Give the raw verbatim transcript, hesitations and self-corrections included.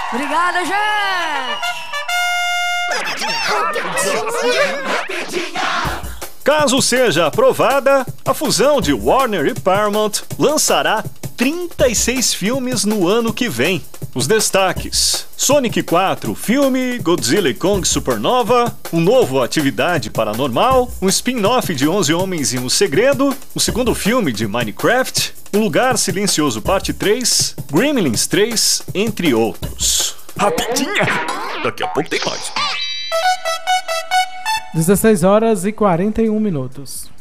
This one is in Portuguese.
Obrigada, gente! Caso seja aprovada, a fusão de Warner e Paramount lançará trinta e seis filmes no ano que vem. Os destaques: Sonic quatro, filme, Godzilla e Kong Supernova, um novo Atividade Paranormal, um spin-off de onze Homens e um Segredo, o segundo filme de Minecraft, Um Lugar Silencioso Parte três, Gremlins três, entre outros. Rapidinha! Daqui a pouco tem mais. dezesseis horas e quarenta e um minutos.